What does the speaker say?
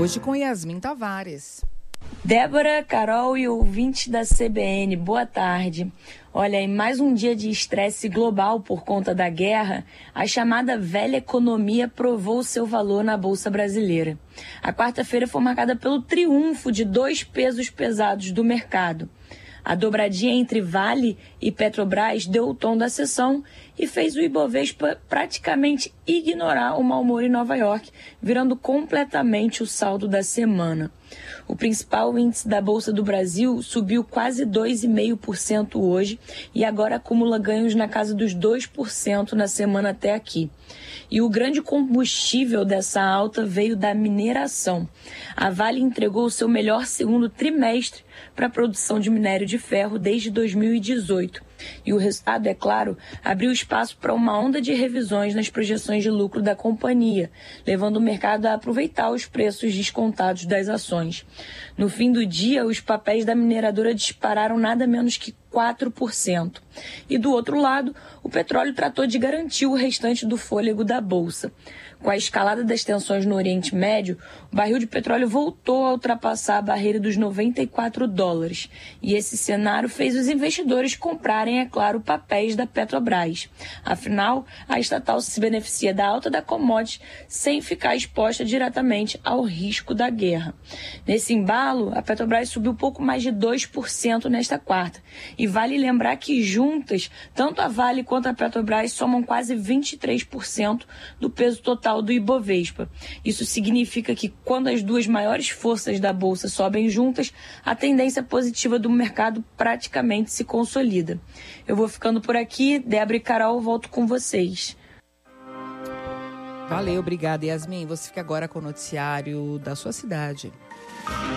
Hoje com Yasmin Tavares. Débora, Carol e ouvintes da CBN, boa tarde. Olha, em mais um dia de estresse global por conta da guerra, a chamada velha economia provou seu valor na Bolsa Brasileira. A quarta-feira foi marcada pelo triunfo de dois pesos pesados do mercado. A dobradinha entre Vale e Petrobras deu o tom da sessão e fez o Ibovespa praticamente ignorar o mau humor em Nova York, virando completamente o saldo da semana. O principal índice da Bolsa do Brasil subiu quase 2,5% hoje e agora acumula ganhos na casa dos 2% na semana até aqui. E o grande combustível dessa alta veio da mineração. A Vale entregou o seu melhor segundo trimestre para a produção de minério de ferro desde 2018. E o resultado, é claro, abriu espaço para uma onda de revisões nas projeções de lucro da companhia, levando o mercado a aproveitar os preços descontados das ações. No fim do dia, os papéis da mineradora dispararam nada menos que 4%. E do outro lado, o petróleo tratou de garantir o restante do fôlego da Bolsa. Com a escalada das tensões no Oriente Médio, o barril de petróleo voltou a ultrapassar a barreira dos $94. E esse cenário fez os investidores comprarem, é claro, papéis da Petrobras. Afinal, a estatal se beneficia da alta da commodity sem ficar exposta diretamente ao risco da guerra. Nesse embalo, a Petrobras subiu pouco mais de 2% nesta quarta. E vale lembrar que juntas, tanto a Vale quanto a Petrobras somam quase 23% do peso total do Ibovespa. Isso significa que quando as duas maiores forças da Bolsa sobem juntas, a tendência positiva do mercado praticamente se consolida. Eu vou ficando por aqui. Débora e Carol, volto com vocês. Valeu, obrigada, Yasmin. Você fica agora com o noticiário da sua cidade.